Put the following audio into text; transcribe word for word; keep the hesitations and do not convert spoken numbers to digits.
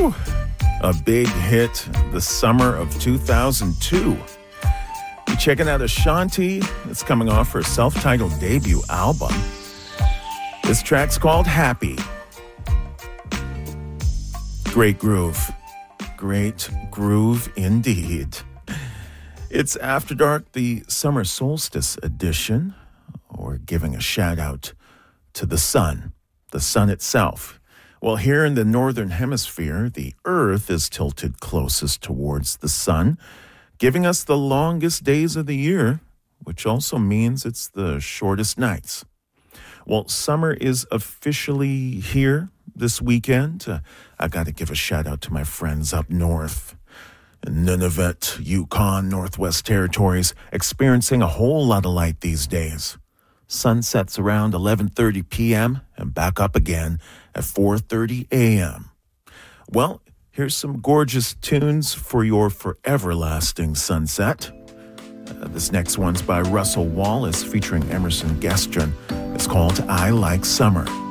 Whew. A big hit the summer of two thousand two. You're checking out Ashanti. It's coming off her self-titled debut album. This track's called Happy. Great groove. Great groove indeed. It's After Dark, the summer solstice edition. We're giving a shout out to the sun, the sun itself. Well, here in the northern hemisphere, the Earth is tilted closest towards the sun, giving us the longest days of the year, which also means it's the shortest nights. Well, summer is officially here this weekend. Uh, I got to give a shout out to my friends up north. In Nunavut, Yukon, Northwest Territories, experiencing a whole lot of light these days. Sun sets around eleven thirty p.m. and back up again at four thirty a.m. Well, here's some gorgeous tunes for your forever-lasting sunset. Uh, this next one's by Russell Wallace featuring Emerson Gestern. It's called I Like Summer.